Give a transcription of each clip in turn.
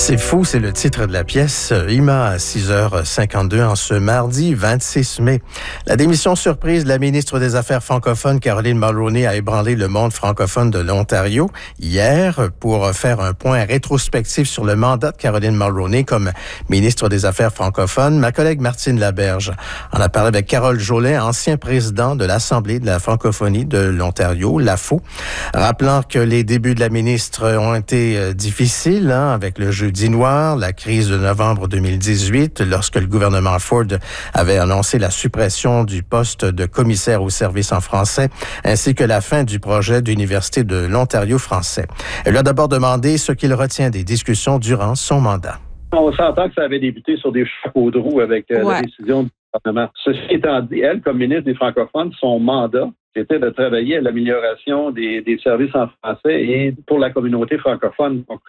C'est fou, c'est le titre de la pièce. IMA à 6h52 en ce mardi 26 mai. La démission surprise de la ministre des Affaires francophones, Caroline Mulroney, a ébranlé le monde francophone de l'Ontario hier pour faire un point rétrospectif sur le mandat de Caroline Mulroney comme ministre des Affaires francophones. Ma collègue Martine Laberge en a parlé avec Carole Jolet, ancien président de l'Assemblée de la francophonie de l'Ontario, l'AFO, rappelant que les débuts de la ministre ont été difficiles avec le Jeudi noir, la crise de novembre 2018, lorsque le gouvernement Ford avait annoncé la suppression du poste de commissaire au service en français, ainsi que la fin du projet d'Université de l'Ontario français. Elle lui a d'abord demandé ce qu'il retient des discussions durant son mandat. On s'entend que ça avait débuté sur des chapeaux de roue avec la décision du gouvernement. Ceci étant dit, elle, comme ministre des francophones, son mandat, c'était de travailler à l'amélioration des services en français et pour la communauté francophone. Donc,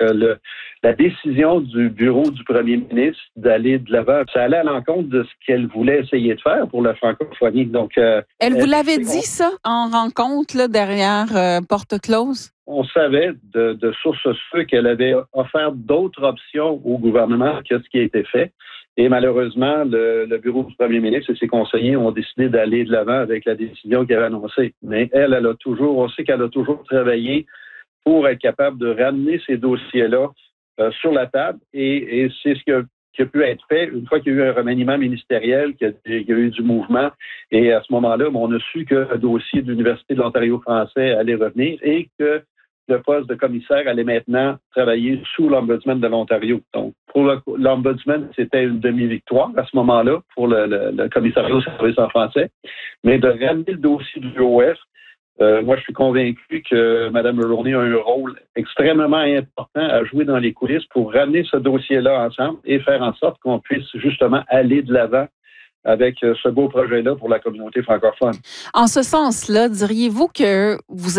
la décision du bureau du premier ministre d'aller de l'avant, ça allait à l'encontre de ce qu'elle voulait essayer de faire pour la francophonie. Donc, elle vous l'avait dit, ça, en rencontre, là, derrière porte close? On savait de sources sûres qu'elle avait offert d'autres options au gouvernement que ce qui a été fait. Et malheureusement, le bureau du premier ministre et ses conseillers ont décidé d'aller de l'avant avec la décision qu'elle a annoncée. Mais elle a toujours, on sait qu'elle a toujours travaillé pour être capable de ramener ces dossiers-là sur la table. Et c'est ce qui a pu être fait une fois qu'il y a eu un remaniement ministériel, qu'il y a eu du mouvement. Et à ce moment-là, on a su que le dossier de l'Université de l'Ontario français allait revenir et que le poste de commissaire allait maintenant travailler sous l'Ombudsman de l'Ontario. Donc, pour l'Ombudsman, c'était une demi-victoire à ce moment-là pour le commissariat au service en français. Mais de ramener le dossier du OF, moi, je suis convaincu que Mme Mulroney a un rôle extrêmement important à jouer dans les coulisses pour ramener ce dossier-là ensemble et faire en sorte qu'on puisse justement aller de l'avant avec ce beau projet-là pour la communauté francophone. En ce sens-là, diriez-vous que vous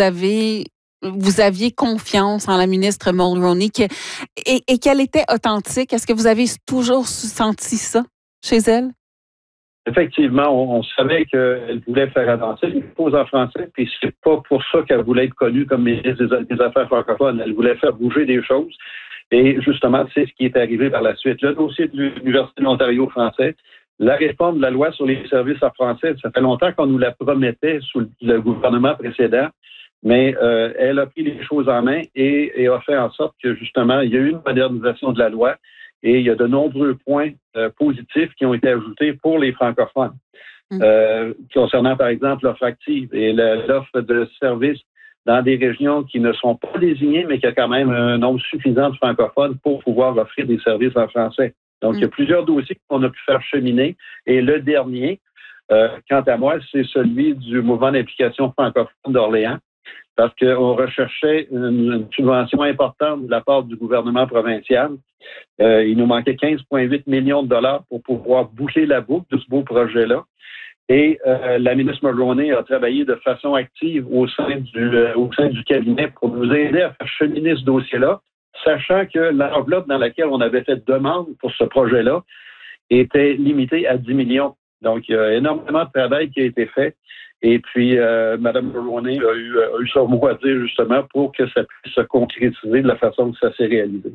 aviez confiance en la ministre Mulroney et qu'elle était authentique? Est-ce que vous avez toujours senti ça chez elle? Effectivement, on savait qu'elle voulait faire avancer les choses en français, puis c'est pas pour ça qu'elle voulait être connue comme ministre des Affaires francophones. Elle voulait faire bouger des choses. Et justement, c'est ce qui est arrivé par la suite. Le dossier de l'Université de l'Ontario français, la réforme de la loi sur les services en français, ça fait longtemps qu'on nous la promettait sous le gouvernement précédent. Mais elle a pris les choses en main et a fait en sorte que, justement, il y a eu une modernisation de la loi et il y a de nombreux points positifs qui ont été ajoutés pour les francophones. Concernant, par exemple, l'offre active et l'offre de services dans des régions qui ne sont pas désignées, mais qui a quand même un nombre suffisant de francophones pour pouvoir offrir des services en français. Donc, il y a plusieurs dossiers qu'on a pu faire cheminer. Et le dernier, quant à moi, c'est celui du mouvement d'implication francophone d'Orléans, parce qu'on recherchait une subvention importante de la part du gouvernement provincial. Il nous manquait 15,8 millions de dollars pour pouvoir boucler la boucle de ce beau projet-là. Et la ministre Mulroney a travaillé de façon active au sein du cabinet pour nous aider à faire cheminer ce dossier-là, sachant que l'enveloppe dans laquelle on avait fait demande pour ce projet-là était limitée à 10 millions. Donc, il y a énormément de travail qui a été fait. Et puis, Mme Mulroney a eu son mot à dire, justement, pour que ça puisse se concrétiser de la façon que ça s'est réalisé.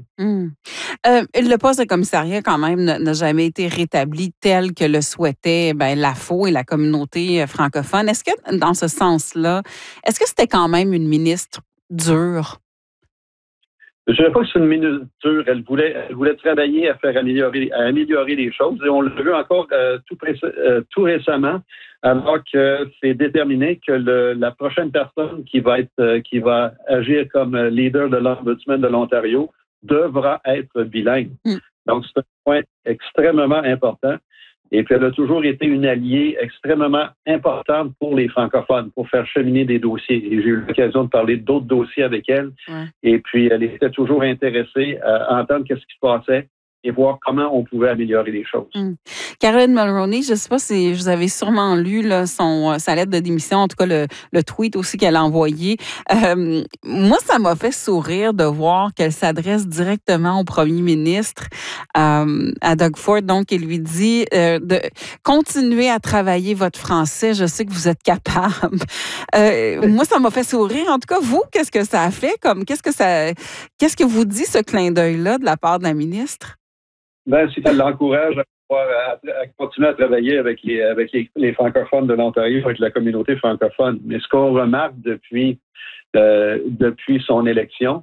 Le poste de commissariat, quand même, n'a jamais été rétabli tel que le souhaitait l'AFO et la communauté francophone. Est-ce que, dans ce sens-là, est-ce que c'était quand même une ministre dure? Je ne dirais pas que c'est une ministre dure. Elle voulait travailler à améliorer les choses. Et on l'a vu encore tout récemment, alors que c'est déterminé que la prochaine personne qui va agir comme leader de l'Ombudsman de l'Ontario devra être bilingue. Donc, c'est un point extrêmement important. Et puis, elle a toujours été une alliée extrêmement importante pour les francophones, pour faire cheminer des dossiers. Et j'ai eu l'occasion de parler d'autres dossiers avec elle. Ouais. Et puis, elle était toujours intéressée à entendre ce qui se passait et voir comment on pouvait améliorer les choses. Caroline Mulroney, je ne sais pas si vous avez sûrement lu là, sa lettre de démission, en tout cas le tweet aussi qu'elle a envoyé. Moi, ça m'a fait sourire de voir qu'elle s'adresse directement au premier ministre, à Doug Ford, donc, et lui dit de continuer à travailler votre français. Je sais que vous êtes capable. Moi, ça m'a fait sourire. En tout cas, vous, qu'est-ce que ça a fait? Qu'est-ce que vous dit ce clin d'œil-là de la part de la ministre? C'est qu'elle l'encourage à continuer à travailler avec les francophones de l'Ontario, avec la communauté francophone. Mais ce qu'on remarque depuis son élection,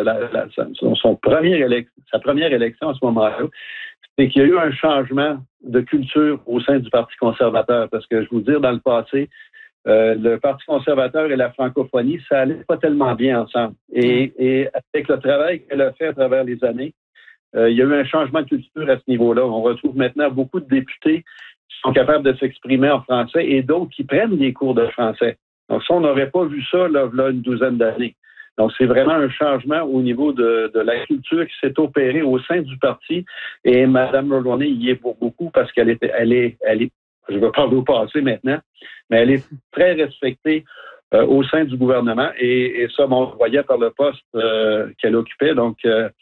sa première élection à ce moment-là, c'est qu'il y a eu un changement de culture au sein du Parti conservateur. Parce que je vous dire, dans le passé, le Parti conservateur et la francophonie, ça allait pas tellement bien ensemble. Et avec le travail qu'elle a fait à travers les années, il y a eu un changement de culture à ce niveau-là. On retrouve maintenant beaucoup de députés qui sont capables de s'exprimer en français et d'autres qui prennent des cours de français. Donc ça, on n'aurait pas vu ça là une douzaine d'années. Donc c'est vraiment un changement au niveau de la culture qui s'est opérée au sein du parti. Et Mme Mulroney y est pour beaucoup parce qu'elle est, je vais parler au passé maintenant, mais elle est très respectée au sein du gouvernement et ça, on le voyait par le poste qu'elle occupait, donc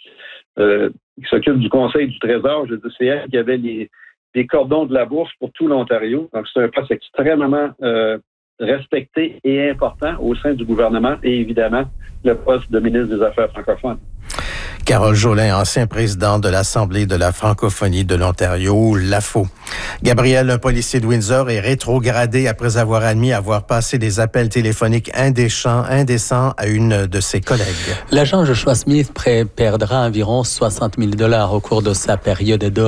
qui s'occupe du Conseil du Trésor. Je dis, c'est elle qui avait les cordons de la bourse pour tout l'Ontario. Donc, c'est un poste extrêmement respecté et important au sein du gouvernement et évidemment le poste de ministre des Affaires francophones. Carole Jolin, ancien président de l'Assemblée de la francophonie de l'Ontario, l'AFO. Gabriel, un policier de Windsor, est rétrogradé après avoir admis avoir passé des appels téléphoniques indécents à une de ses collègues. L'agent Joshua Smith perdra environ 60 000 $ au cours de sa période de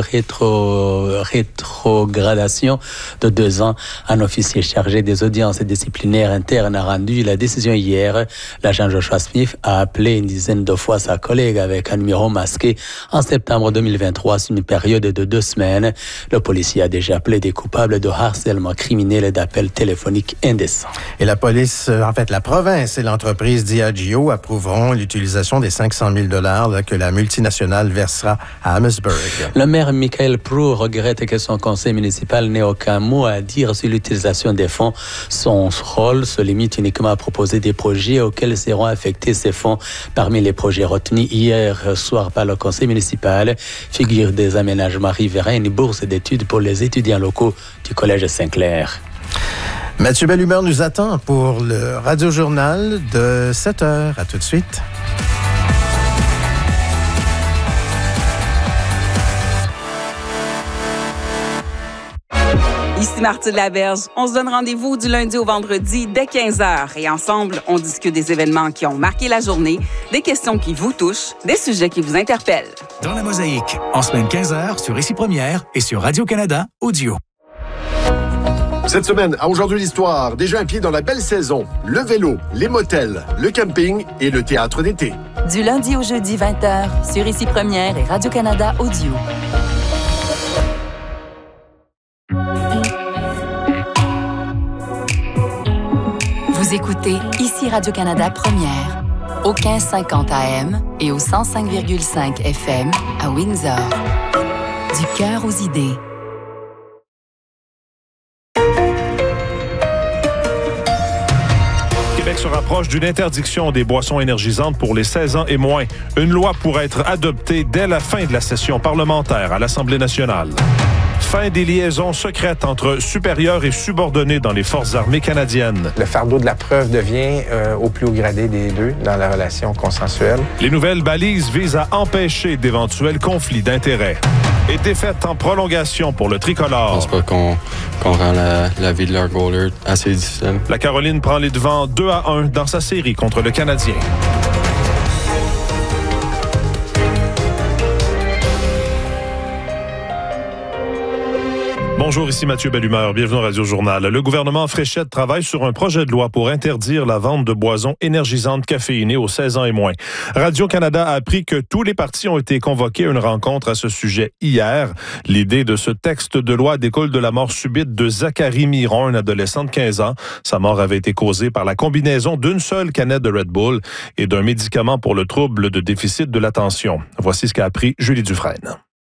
rétrogradation de 2 ans. Un officier chargé des audiences disciplinaires internes a rendu la décision hier. L'agent Joshua Smith a appelé une dizaine de fois sa collègue avec un numéro masqué en septembre 2023 sur une période de 2 semaines. Le policier a déjà plaidé coupable de harcèlement criminel et d'appels téléphoniques indécents. Et la province et l'entreprise Diageo approuveront l'utilisation des 500 000 $ que la multinationale versera à Amherstburg. Le maire Michael Proulx regrette que son conseil municipal n'ait aucun mot à dire sur l'utilisation des fonds. Son rôle se limite uniquement à proposer des projets auxquels seront affectés ces fonds. Parmi les projets retenus hier soir par le conseil municipal figurent des aménagements riverains et une bourse d'études pour les étudiants locaux du collège Saint-Clair. Mathieu Bellumeur nous attend pour le Radio-Journal de 7h. À tout de suite. Ici Martine Laberge. On se donne rendez-vous du lundi au vendredi dès 15h. Et ensemble, on discute des événements qui ont marqué la journée, des questions qui vous touchent, des sujets qui vous interpellent. Dans la Mosaïque, en semaine 15h sur Ici Première et sur Radio-Canada Audio. Cette semaine, à Aujourd'hui l'Histoire, déjà un pied dans la belle saison. Le vélo, les motels, le camping et le théâtre d'été. Du lundi au jeudi 20h sur Ici Première et Radio-Canada Audio. Vous écoutez Ici Radio-Canada Première, au 1550 AM et au 105,5 FM à Windsor. Du cœur aux idées. Québec se rapproche d'une interdiction des boissons énergisantes pour les 16 ans et moins. Une loi pourrait être adoptée dès la fin de la session parlementaire à l'Assemblée nationale. Fin des liaisons secrètes entre supérieurs et subordonnés dans les forces armées canadiennes. Le fardeau de la preuve devient au plus haut gradé des deux dans la relation consensuelle. Les nouvelles balises visent à empêcher d'éventuels conflits d'intérêts. Et défaite en prolongation pour le tricolore. Je pense pas qu'on rend la vie de leur goaler assez difficile. La Caroline prend les devants 2-1 dans sa série contre le Canadien. Bonjour, ici Mathieu Bellumeur. Bienvenue au Radio-Journal. Le gouvernement Fréchette travaille sur un projet de loi pour interdire la vente de boissons énergisantes caféinées aux 16 ans et moins. Radio-Canada a appris que tous les partis ont été convoqués à une rencontre à ce sujet hier. L'idée de ce texte de loi découle de la mort subite de Zachary Miron, un adolescent de 15 ans. Sa mort avait été causée par la combinaison d'une seule canette de Red Bull et d'un médicament pour le trouble de déficit de l'attention. Voici ce qu'a appris Julie Dufresne.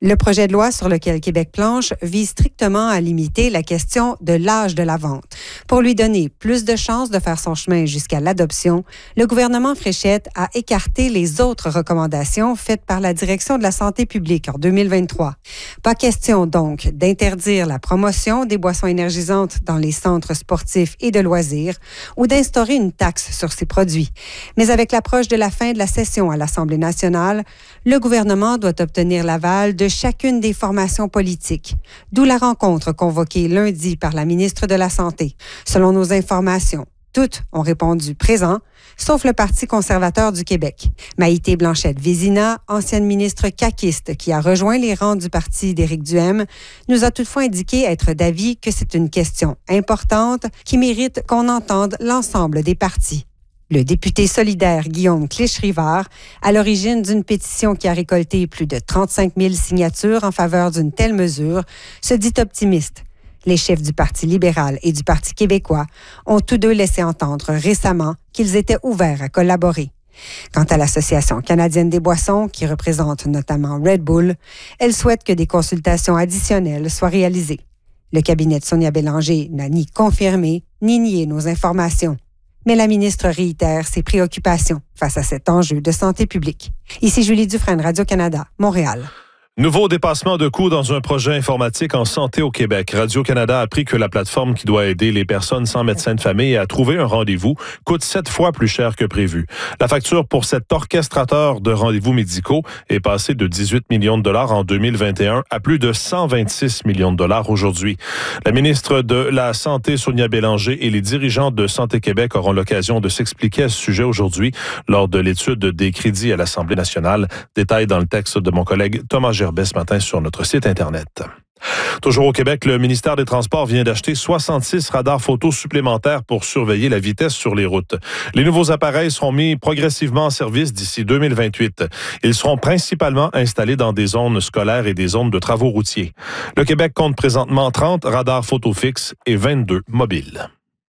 Le projet de loi sur lequel Québec planche vise strictement à limiter la question de l'âge de la vente. Pour lui donner plus de chances de faire son chemin jusqu'à l'adoption, le gouvernement Fréchette a écarté les autres recommandations faites par la Direction de la santé publique en 2023. Pas question donc d'interdire la promotion des boissons énergisantes dans les centres sportifs et de loisirs ou d'instaurer une taxe sur ces produits. Mais avec l'approche de la fin de la session à l'Assemblée nationale, le gouvernement doit obtenir l'aval de chacune des formations politiques, d'où la rencontre convoquée lundi par la ministre de la Santé. Selon nos informations, toutes ont répondu présent, sauf le Parti conservateur du Québec. Maïté Blanchette-Vézina, ancienne ministre caquiste qui a rejoint les rangs du parti d'Éric Duhaime, nous a toutefois indiqué être d'avis que c'est une question importante qui mérite qu'on entende l'ensemble des partis. Le député solidaire Guillaume Clich-Rivard, à l'origine d'une pétition qui a récolté plus de 35 000 signatures en faveur d'une telle mesure, se dit optimiste. Les chefs du Parti libéral et du Parti québécois ont tous deux laissé entendre récemment qu'ils étaient ouverts à collaborer. Quant à l'Association canadienne des boissons, qui représente notamment Red Bull, elle souhaite que des consultations additionnelles soient réalisées. Le cabinet de Sonia Bélanger n'a ni confirmé ni nié nos informations. Mais la ministre réitère ses préoccupations face à cet enjeu de santé publique. Ici Julie Dufresne, Radio-Canada, Montréal. Nouveau dépassement de coûts dans un projet informatique en santé au Québec. Radio-Canada a appris que la plateforme qui doit aider les personnes sans médecin de famille à trouver un rendez-vous coûte 7 fois plus cher que prévu. La facture pour cet orchestrateur de rendez-vous médicaux est passée de 18 millions de dollars en 2021 à plus de 126 millions de dollars aujourd'hui. La ministre de la Santé, Sonia Bélanger, et les dirigeants de Santé Québec auront l'occasion de s'expliquer à ce sujet aujourd'hui lors de l'étude des crédits à l'Assemblée nationale. Détail dans le texte de mon collègue Thomas Gerbet ce matin sur notre site Internet. Toujours au Québec, le ministère des Transports vient d'acheter 66 radars photos supplémentaires pour surveiller la vitesse sur les routes. Les nouveaux appareils seront mis progressivement en service d'ici 2028. Ils seront principalement installés dans des zones scolaires et des zones de travaux routiers. Le Québec compte présentement 30 radars photos fixes et 22 mobiles.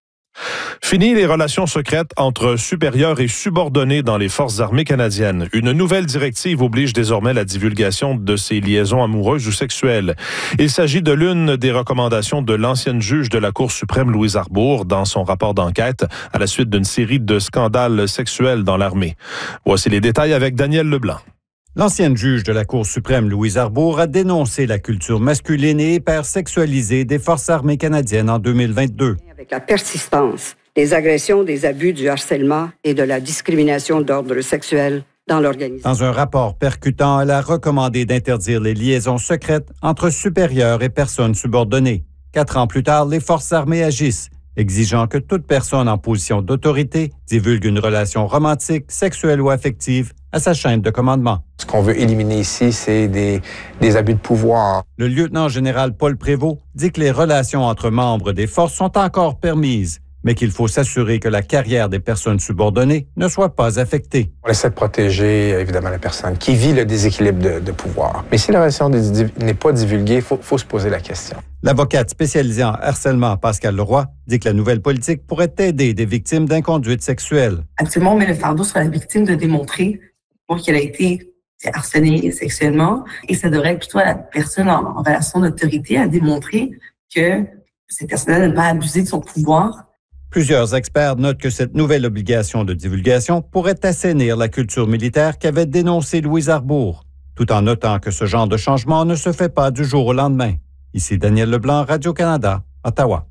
Fini les relations secrètes entre supérieurs et subordonnés dans les forces armées canadiennes. Une nouvelle directive oblige désormais la divulgation de ces liaisons amoureuses ou sexuelles. Il s'agit de l'une des recommandations de l'ancienne juge de la Cour suprême Louise Arbour dans son rapport d'enquête à la suite d'une série de scandales sexuels dans l'armée. Voici les détails avec Daniel Leblanc. L'ancienne juge de la Cour suprême Louise Arbour a dénoncé la culture masculine et hypersexualisée des forces armées canadiennes en 2022. Avec la persistance des agressions, des abus, du harcèlement et de la discrimination d'ordre sexuel dans l'organisation. Dans un rapport percutant, elle a recommandé d'interdire les liaisons secrètes entre supérieurs et personnes subordonnées. 4 ans plus tard, les forces armées agissent, exigeant que toute personne en position d'autorité divulgue une relation romantique, sexuelle ou affective à sa chaîne de commandement. Ce qu'on veut éliminer ici, c'est des abus de pouvoir. Le lieutenant-général Paul Prévost dit que les relations entre membres des forces sont encore permises, mais qu'il faut s'assurer que la carrière des personnes subordonnées ne soit pas affectée. On essaie de protéger, évidemment, la personne qui vit le déséquilibre de pouvoir. Mais si la relation n'est pas divulguée, il faut se poser la question. L'avocate spécialisée en harcèlement, Pascal Leroy, dit que la nouvelle politique pourrait aider des victimes d'inconduite sexuelle. Actuellement, on met le fardeau sur la victime de démontrer qu'elle a été harcelée sexuellement, et ça devrait être plutôt à la personne en relation d'autorité à démontrer que cette personne n'a pas abusé de son pouvoir. Plusieurs experts notent que cette nouvelle obligation de divulgation pourrait assainir la culture militaire qu'avait dénoncée Louise Arbour, tout en notant que ce genre de changement ne se fait pas du jour au lendemain. Ici Daniel Leblanc, Radio-Canada, Ottawa.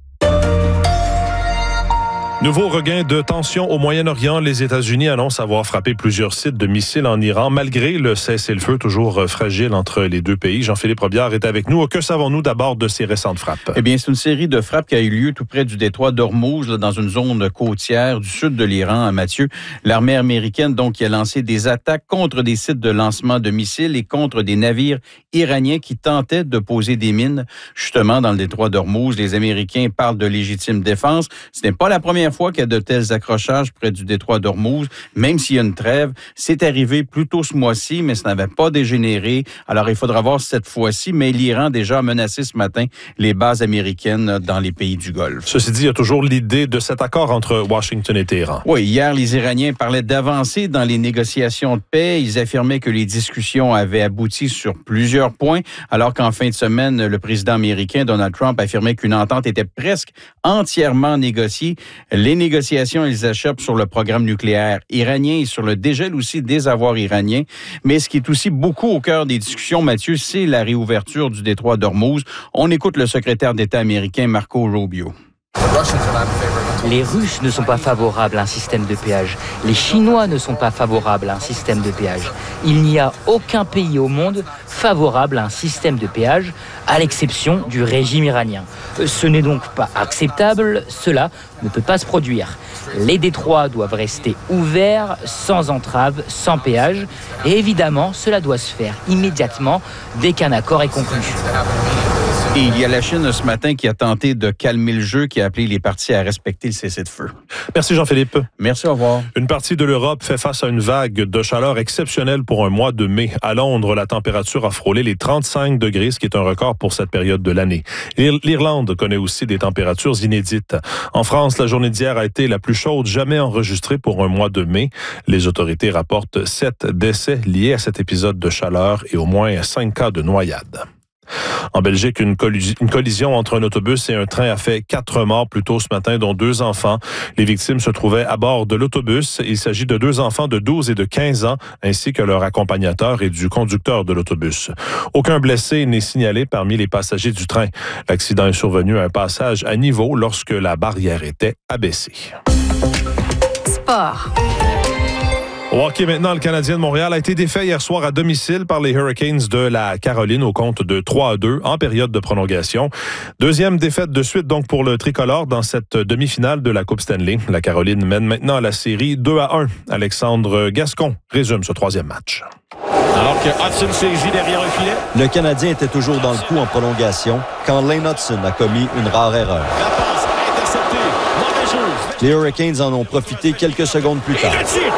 Nouveau regain de tension au Moyen-Orient. Les États-Unis annoncent avoir frappé plusieurs sites de missiles en Iran, malgré le cessez-le-feu toujours fragile entre les deux pays. Jean-Philippe Robillard est avec nous. Que savons-nous d'abord de ces récentes frappes? Eh bien, c'est une série de frappes qui a eu lieu tout près du détroit d'Ormuz, dans une zone côtière du sud de l'Iran, Mathieu. L'armée américaine, donc, qui a lancé des attaques contre des sites de lancement de missiles et contre des navires iraniens qui tentaient de poser des mines, justement, dans le détroit d'Ormuz. Les Américains parlent de légitime défense. Ce n'est pas la première fois qu'il y a de tels accrochages près du détroit d'Ormuz, même s'il y a une trêve. C'est arrivé plus tôt ce mois-ci, mais ça n'avait pas dégénéré. Alors, il faudra voir cette fois-ci, mais l'Iran a déjà menacé ce matin les bases américaines dans les pays du Golfe. Ceci dit, il y a toujours l'idée de cet accord entre Washington et Téhéran. Oui, hier, les Iraniens parlaient d'avancer dans les négociations de paix. Ils affirmaient que les discussions avaient abouti sur plusieurs points, alors qu'en fin de semaine, le président américain Donald Trump affirmait qu'une entente était presque entièrement négociée. Les négociations, elles achoppent sur le programme nucléaire iranien et sur le dégel aussi des avoirs iraniens. Mais ce qui est aussi beaucoup au cœur des discussions, Mathieu, c'est la réouverture du détroit d'Ormuz. On écoute le secrétaire d'État américain Marco Rubio. Les Russes ne sont pas favorables à un système de péage. Les Chinois ne sont pas favorables à un système de péage. Il n'y a aucun pays au monde favorable à un système de péage, à l'exception du régime iranien. Ce n'est donc pas acceptable, cela ne peut pas se produire. Les détroits doivent rester ouverts, sans entrave, sans péage. Et évidemment, cela doit se faire immédiatement dès qu'un accord est conclu. Et il y a la Chine ce matin qui a tenté de calmer le jeu, qui a appelé les parties à respecter le cessez-le-feu. Merci Jean-Philippe. Merci, au revoir. Une partie de l'Europe fait face à une vague de chaleur exceptionnelle pour un mois de mai. À Londres, la température a frôlé les 35 degrés, ce qui est un record pour cette période de l'année. L'Irlande connaît aussi des températures inédites. En France, la journée d'hier a été la plus chaude jamais enregistrée pour un mois de mai. Les autorités rapportent 7 décès liés à cet épisode de chaleur et au moins 5 cas de noyade. En Belgique, une collision entre un autobus et un train a fait 4 morts plus tôt ce matin, dont 2 enfants. Les victimes se trouvaient à bord de l'autobus. Il s'agit de 2 enfants de 12 et de 15 ans, ainsi que leur accompagnateur et du conducteur de l'autobus. Aucun blessé n'est signalé parmi les passagers du train. L'accident est survenu à un passage à niveau lorsque la barrière était abaissée. Sport. Au hockey maintenant, le Canadien de Montréal a été défait hier soir à domicile par les Hurricanes de la Caroline au compte de 3-2 en période de prolongation. Deuxième défaite de suite donc pour le tricolore dans cette demi-finale de la Coupe Stanley. La Caroline mène maintenant la série 2-1. Alexandre Gascon résume ce 3e match. Alors que Hudson saisit derrière un filet. Le Canadien était toujours dans le coup en prolongation quand Lane Hudson a commis une rare erreur. La passe interceptée. Mauvais jeu. Les Hurricanes en ont profité quelques secondes plus tard. Et le tir